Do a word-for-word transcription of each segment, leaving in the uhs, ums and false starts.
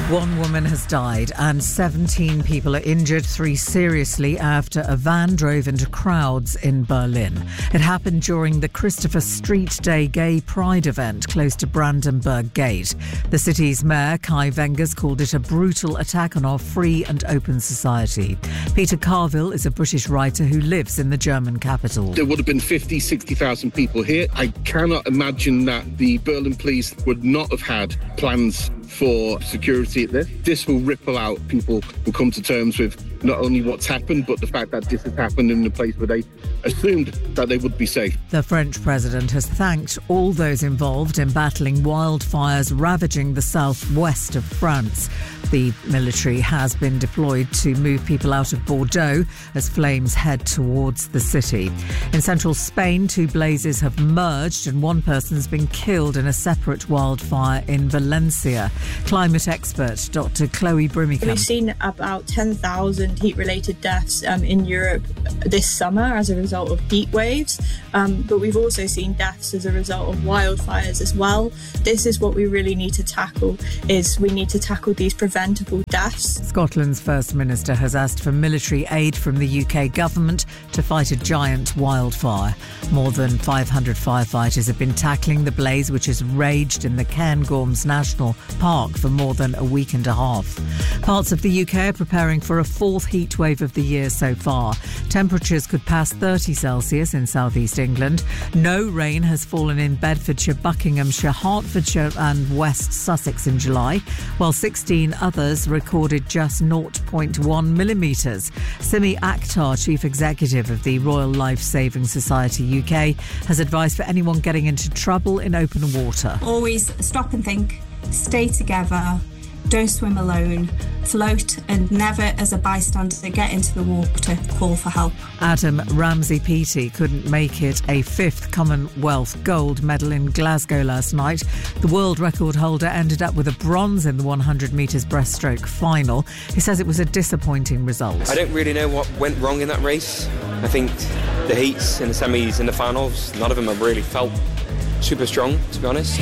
One woman has died and seventeen people are injured, three seriously, after a van drove into crowds in Berlin. It happened during the Christopher Street Day Gay Pride event close to Brandenburg Gate. The city's mayor, Kai Wengers, called it a brutal attack on our free and open society. Peter Carville is a British writer who lives in the German capital. There would have been fifty, sixty thousand people here. I cannot imagine that the Berlin police would not have had plans for security at this. This will ripple out. People will come to terms with not only what's happened, but the fact that this has happened in a place where they assumed that they would be safe. The French president has thanked all those involved in battling wildfires ravaging the southwest of France. The military has been deployed to move people out of Bordeaux as flames head towards the city. In central Spain, two blazes have merged and one person's been killed in a separate wildfire in Valencia. Climate expert Doctor Chloe Brimicombe. We've seen about ten thousand heat-related deaths um, in Europe this summer as a result of heat waves, um, but we've also seen deaths as a result of wildfires as well. This is what we really need to tackle, is we need to tackle these preventable deaths. Scotland's First Minister has asked for military aid from the U K government to fight a giant wildfire. More than five hundred firefighters have been tackling the blaze, which has raged in the Cairngorms National Park for more than a week and a half. Parts of the U K are preparing for a fourth heat wave of the year so far. Temperatures could pass thirty Celsius in southeast England. No rain has fallen in Bedfordshire, Buckinghamshire, Hertfordshire and West Sussex in July, while sixteen others recorded just zero point one millimetres. Simi Akhtar, Chief Executive of the Royal Life Saving Society U K, has advice for anyone getting into trouble in open water. Always stop and think, stay together, don't swim alone, float, and never as a bystander get into the water, call for help. Adam Ramsey-Peaty couldn't make it a fifth Commonwealth gold medal in Glasgow last night. The world record holder ended up with a bronze in the one hundred metres breaststroke final. He says it was a disappointing result. I don't really know what went wrong in that race. I think the heats and the semis and the finals, none of them have really felt super strong, to be honest.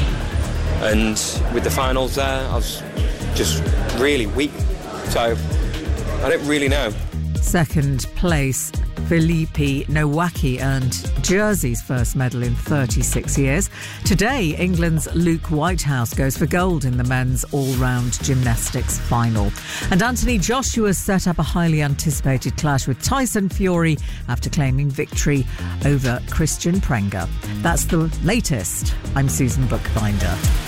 And with the finals there, I was just really weak. So I don't really know. Second place, Felipe Nowacki earned Jersey's first medal in thirty-six years. Today, England's Luke Whitehouse goes for gold in the men's all-round gymnastics final. And Anthony Joshua set up a highly anticipated clash with Tyson Fury after claiming victory over Christian Prenga. That's the latest. I'm Susan Bookbinder.